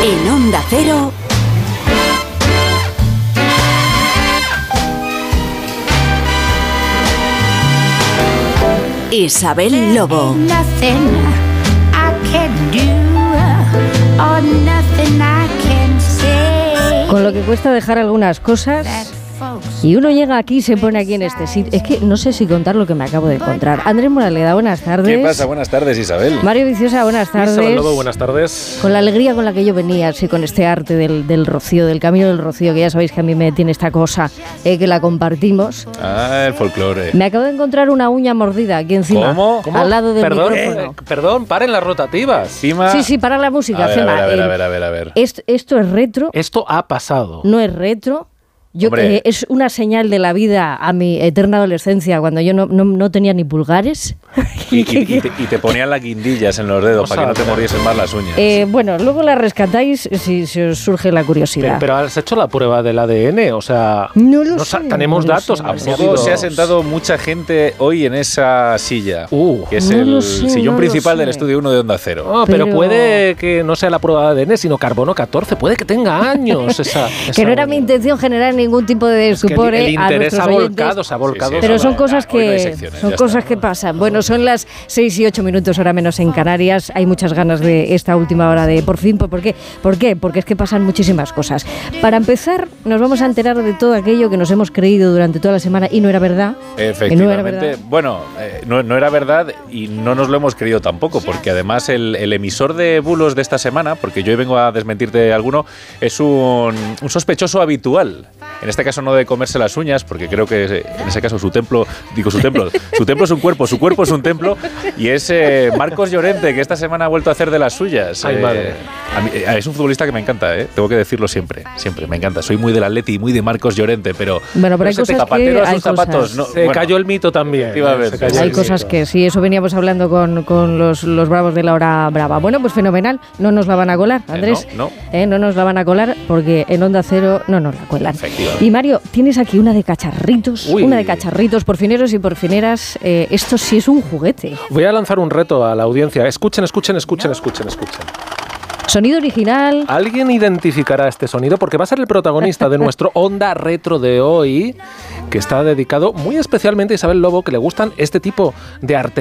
En Onda Cero, Isabel Lobo. Con lo que cuesta dejar algunas cosas, y uno llega aquí y se pone aquí en este sitio. Es que no sé si contar lo que me acabo de encontrar. Andrés Moraleda, buenas tardes. ¿Qué pasa? Buenas tardes, Isabel. Mario Viciosa, buenas tardes. Isabel Lobo, buenas tardes. Con la alegría con la que yo venía, así con este arte del rocío, del camino del rocío, que ya sabéis que a mí me tiene esta cosa, que la compartimos. Ah, el folclore. Me acabo de encontrar una uña mordida aquí encima. ¿Cómo? Al lado del micrófono. Perdón, paren las rotativas. Encima... Sí, para la música. A ver. Esto es retro. Esto ha pasado. No es retro. Es una señal de la vida a mi eterna adolescencia, cuando yo no tenía ni pulgares. Y te ponían las guindillas en los dedos para que no te mordiesen más las uñas. Bueno, luego las rescatáis si os surge la curiosidad. Pero has hecho la prueba del ADN, o sea... No lo sé. Tenemos datos. Se ha sentado mucha gente hoy en esa silla, que es el sillón principal del Estudio 1 de Onda Cero. Pero puede que no sea la prueba de ADN, sino carbono 14. Puede que tenga años esa que no era mi intención generar ningún tipo de estupor el interés a nuestros se ha volcado. Pero son cosas que pasan. Bueno, son las 6 y 8 minutos, hora menos en Canarias. Hay muchas ganas de esta última hora de por fin. ¿Por qué? Porque es que pasan muchísimas cosas. Para empezar, nos vamos a enterar de todo aquello que nos hemos creído durante toda la semana y no era verdad. Efectivamente. No era verdad. Bueno, no era verdad y no nos lo hemos creído tampoco, porque además el emisor de bulos de esta semana, porque yo hoy vengo a desmentirte alguno, es un sospechoso habitual. En este caso no de comerse las uñas, porque creo que en ese caso su templo es un cuerpo, su cuerpo es un templo, y es Marcos Llorente, que esta semana ha vuelto a hacer de las suyas. Ay, madre. A mí, es un futbolista que me encanta, tengo que decirlo siempre, me encanta. Soy muy del Atleti y muy de Marcos Llorente, pero hay cosas zapatero a sus zapatos. Cayó el mito también. Hay cosas que sí, eso veníamos hablando con los bravos de la hora brava. Bueno, pues fenomenal, no nos la van a colar, Andrés. No nos la van a colar porque en Onda Cero no nos la cuelan. Y Mario, tienes aquí una de cacharritos, porfineros y porfineras. Esto sí es un juguete. Voy a lanzar un reto a la audiencia. Escuchen. Sonido original. ¿Alguien identificará este sonido? Porque va a ser el protagonista de nuestro Onda Retro de hoy, que está dedicado muy especialmente a Isabel Lobo, que le gustan este tipo de arte.